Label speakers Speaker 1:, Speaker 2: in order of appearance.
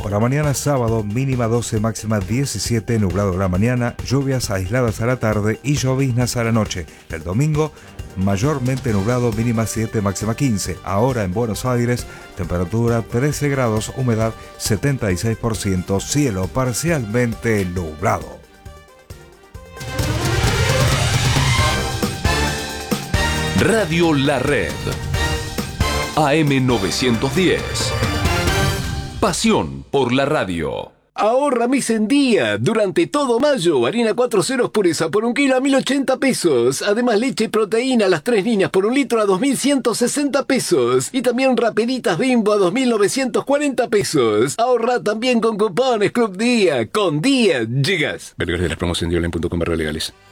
Speaker 1: Por la mañana sábado, mínima 12, máxima 17, nublado a la mañana, lluvias aisladas a la tarde y lloviznas a la noche. El domingo, mayormente nublado, mínima 7, máxima 15. Ahora en Buenos Aires, temperatura 13 grados, humedad 76%, cielo parcialmente nublado.
Speaker 2: Radio La Red. AM 910. Pasión por la radio.
Speaker 3: Ahorra mes en día. Durante todo mayo, harina 4 ceros pureza por 1 kilo a 1.080 pesos. Además, leche y proteína a las 3 líneas por 1 litro a 2.160 pesos. Y también rapiditas Bimbo a 2.940 pesos. Ahorra también con cupones Club Día. Con Día llegas. Vergara de la promoción de online.com/legales.